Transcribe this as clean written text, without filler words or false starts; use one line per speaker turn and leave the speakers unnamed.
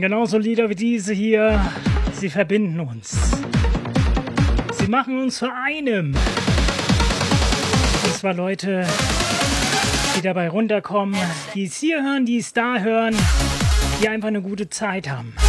genauso Lieder wie diese hier, sie verbinden uns. Sie machen uns zu einem. Und zwar Leute, die dabei runterkommen, die es hier hören, die es da hören, die einfach eine gute Zeit haben.